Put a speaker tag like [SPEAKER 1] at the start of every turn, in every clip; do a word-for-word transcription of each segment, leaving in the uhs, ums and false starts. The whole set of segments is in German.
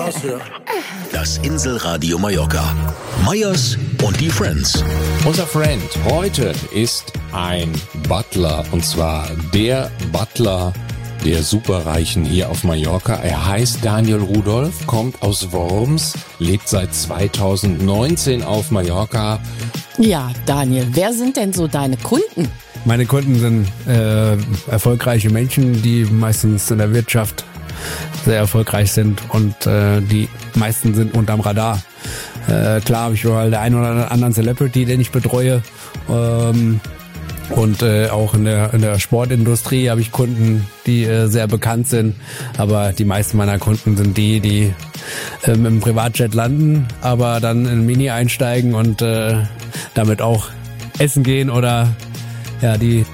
[SPEAKER 1] Krass, ja.
[SPEAKER 2] Das Inselradio Mallorca. Meyers und die Friends.
[SPEAKER 3] Unser Friend heute ist ein Butler, und zwar der Butler der Superreichen hier auf Mallorca. Er heißt Daniel Rudolph, kommt aus Worms, lebt seit zweitausendneunzehn auf Mallorca.
[SPEAKER 4] Ja, Daniel, wer sind denn so deine Kunden?
[SPEAKER 5] Meine Kunden sind äh, erfolgreiche Menschen, die meistens in der Wirtschaft sehr erfolgreich sind, und äh, die meisten sind unterm Radar. Äh, klar habe ich mal der einen oder anderen Celebrity, den ich betreue, ähm, und äh, auch in der in der Sportindustrie habe ich Kunden, die äh, sehr bekannt sind, aber die meisten meiner Kunden sind die, die äh, mit dem Privatjet landen, aber dann in ein Mini einsteigen und äh, damit auch essen gehen, oder ja, die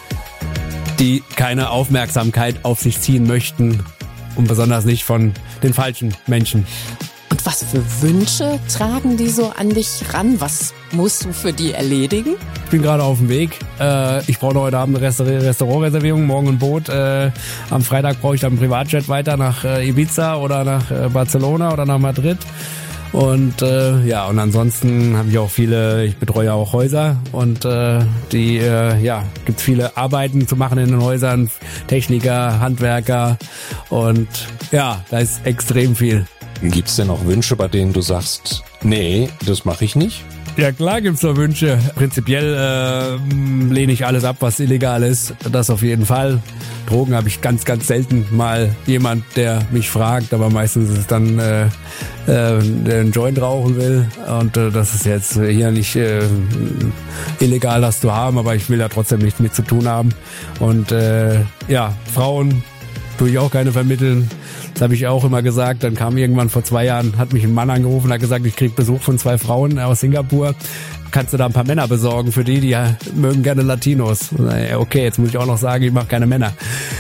[SPEAKER 5] die keine Aufmerksamkeit auf sich ziehen möchten, und besonders nicht von den falschen Menschen.
[SPEAKER 4] Und was für Wünsche tragen die so an dich ran? Was musst du für die erledigen?
[SPEAKER 5] Ich bin gerade auf dem Weg. Äh, ich brauche heute Abend eine Restaur- Restaurantreservierung, morgen ein Boot. Äh, am Freitag brauche ich dann ein Privatjet weiter nach äh, Ibiza oder nach äh, Barcelona oder nach Madrid. Und äh, ja, und ansonsten habe ich auch viele, ich betreue auch Häuser, und äh, die, äh, ja, gibt viele Arbeiten zu machen in den Häusern, Techniker, Handwerker, und ja, da ist extrem viel.
[SPEAKER 3] Gibt's denn auch Wünsche, bei denen du sagst, nee, das mache ich nicht?
[SPEAKER 5] Ja, klar gibt's da Wünsche. Prinzipiell äh, lehne ich alles ab, was illegal ist. Das auf jeden Fall. Drogen habe ich ganz, ganz selten mal jemand, der mich fragt, aber meistens ist es dann äh, äh, der einen Joint rauchen will, und äh, das ist jetzt hier nicht äh, illegal, das zu haben, aber ich will da trotzdem nichts mit zu tun haben. Und äh, ja, Frauen tue ich auch keine vermitteln. Das habe ich auch immer gesagt. Dann kam irgendwann vor zwei Jahren, hat mich ein Mann angerufen, hat gesagt, ich krieg Besuch von zwei Frauen aus Singapur. Kannst du da ein paar Männer besorgen für die, die ja, mögen gerne Latinos? Okay, jetzt muss ich auch noch sagen, ich mache keine Männer.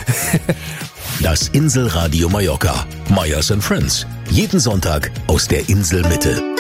[SPEAKER 2] Das Inselradio Mallorca. Meyers and Friends. Jeden Sonntag aus der Inselmitte.